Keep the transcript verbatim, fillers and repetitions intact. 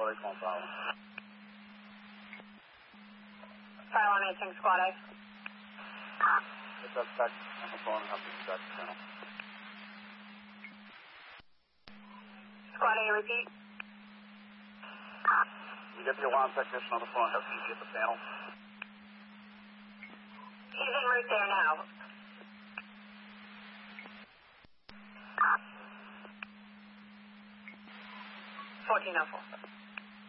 Charlie, phone problem. Fire alarm answering squad A. Get that back on the phone and have this back channel. Squad A, repeat. You get the alarm technician on the phone, have P G at the panel. He's en route there now. fourteen oh four.